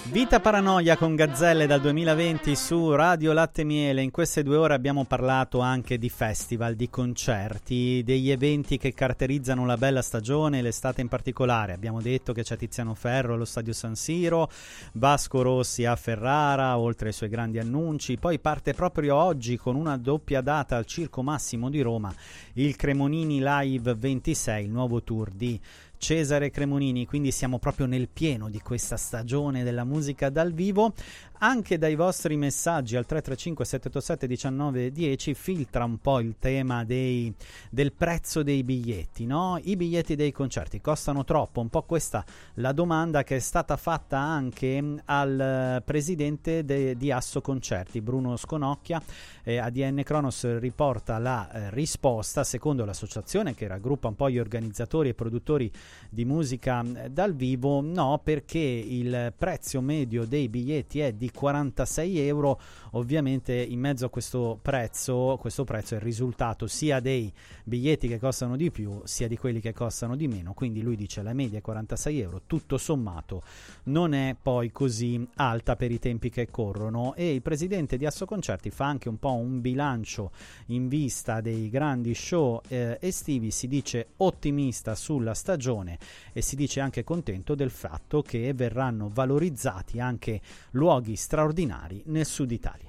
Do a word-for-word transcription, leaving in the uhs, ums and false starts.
Vita Paranoia con Gazzelle dal duemilaventi su Radio Latte Miele. In queste due ore abbiamo parlato anche di festival, di concerti, degli eventi che caratterizzano la bella stagione, l'estate in particolare. Abbiamo detto che c'è Tiziano Ferro allo Stadio San Siro, Vasco Rossi a Ferrara, oltre ai suoi grandi annunci. Poi parte proprio oggi con una doppia data al Circo Massimo di Roma, il Cremonini Live ventisei, il nuovo tour di Cesare Cremonini, quindi siamo proprio nel pieno di questa stagione della musica dal vivo. Anche dai vostri messaggi al tre tre cinque sette otto sette uno nove uno zero filtra un po' il tema dei, del prezzo dei biglietti, no? I biglietti dei concerti costano troppo? Un po' questa la domanda che è stata fatta anche al presidente de, di Asso Concerti, Bruno Sconocchia. eh, A D N Kronos riporta la eh, risposta. Secondo l'associazione che raggruppa un po' gli organizzatori e produttori di musica dal vivo, no, perché il prezzo medio dei biglietti è di quarantasei euro. Ovviamente in mezzo a questo prezzo questo prezzo è il risultato sia dei biglietti che costano di più sia di quelli che costano di meno, quindi lui dice la media è quarantasei euro, tutto sommato non è poi così alta per i tempi che corrono. E il presidente di Asso Concerti fa anche un po' un bilancio in vista dei grandi show eh, estivi. Si dice ottimista sulla stagione e si dice anche contento del fatto che verranno valorizzati anche luoghi straordinari nel sud Italia.